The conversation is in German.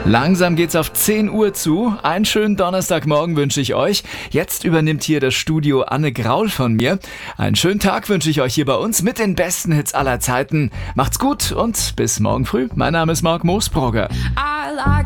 Langsam geht's auf 10 Uhr zu. Einen schönen Donnerstagmorgen wünsche ich euch. Jetzt übernimmt hier das Studio Anne Graul von mir. Einen schönen Tag wünsche ich euch hier bei uns mit den besten Hits aller Zeiten. Macht's gut und bis morgen früh. Mein Name ist Marc Moosbrugger.